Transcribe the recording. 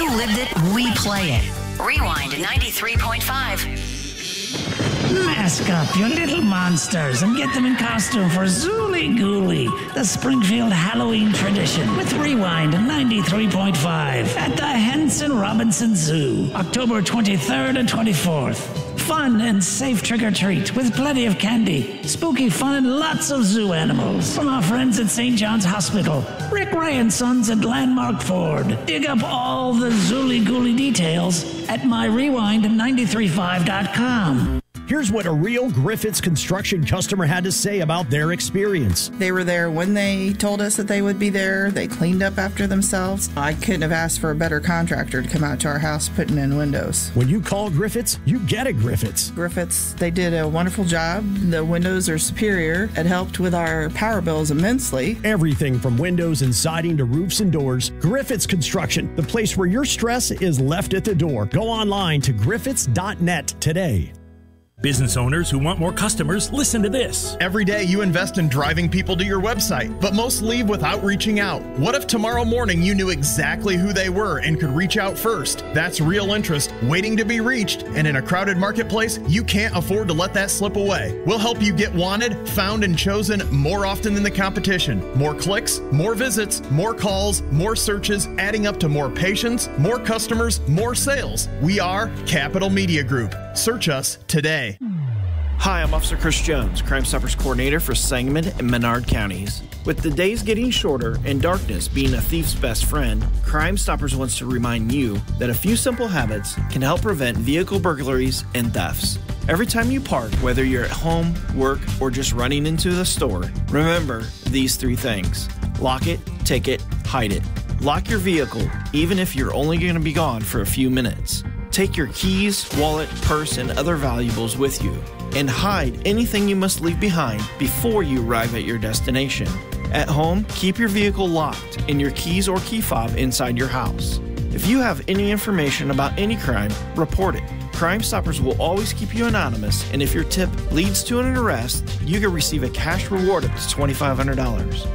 You lived it, we play it. Rewind 93.5. Mask up your little monsters and get them in costume for Zooly Gooly, the Springfield Halloween tradition with Rewind 93.5 at the Henson Robinson Zoo, October 23rd and 24th. Fun and safe trick-or-treat with plenty of candy, spooky fun, and lots of zoo animals from our friends at St. John's Hospital, Rick Ray and Sons at Landmark Ford. Dig up all the Zooly Gooly details at myrewind935.com. Here's what a real Griffiths Construction customer had to say about their experience. They were there when they told us that they would be there. They cleaned up after themselves. I couldn't have asked for a better contractor to come out to our house putting in windows. When you call Griffiths, you get a Griffiths. Griffiths, they did a wonderful job. The windows are superior. It helped with our power bills immensely. Everything from windows and siding to roofs and doors. Griffiths Construction, the place where your stress is left at the door. Go online to griffiths.net today. Business owners who want more customers, listen to this. Every day you invest in driving people to your website, but most leave without reaching out. What if tomorrow morning you knew exactly who they were and could reach out first? That's real interest waiting to be reached, and in a crowded marketplace, you can't afford to let that slip away. We'll help you get wanted, found, and chosen more often than the competition. More clicks, more visits, more calls, more searches, adding up to more patients, more customers, more sales. We are Capital Media Group. Search us today. Hi, I'm Officer Chris Jones, Crime Stoppers Coordinator for Sangamon and Menard counties. With the days getting shorter and darkness being a thief's best friend, Crime Stoppers wants to remind you that a few simple habits can help prevent vehicle burglaries and thefts. Every time you park, whether you're at home, work, or just running into the store, remember these 3 things. Lock it, take it, hide it. Lock your vehicle, even if you're only going to be gone for a few minutes. Take your keys, wallet, purse, and other valuables with you, and hide anything you must leave behind before you arrive at your destination. At home, keep your vehicle locked and your keys or key fob inside your house. If you have any information about any crime, report it. Crime Stoppers will always keep you anonymous, and if your tip leads to an arrest, you can receive a cash reward up to $2,500.